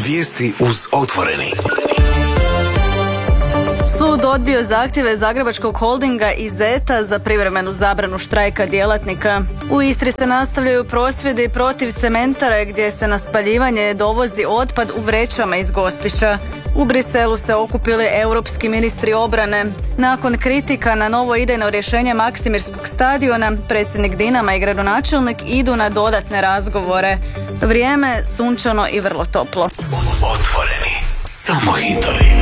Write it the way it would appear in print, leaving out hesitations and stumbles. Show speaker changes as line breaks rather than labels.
Vijesti uz Otvoreni.
Sud odbio zahtjeve Zagrebačkog holdinga i ZET-a za privremenu zabranu štrajka djelatnika. U Istri se nastavljaju prosvjedi protiv cementare gdje se na spaljivanje dovozi otpad u vrećama iz Gospića. U Briselu se okupili europski ministri obrane. Nakon kritika na novo idejno rješenje Maksimirskog stadiona, predsjednik Dinama i gradonačelnik idu na dodatne razgovore. Vrijeme sunčano i vrlo toplo.
Otvoreni. Samo hitovi.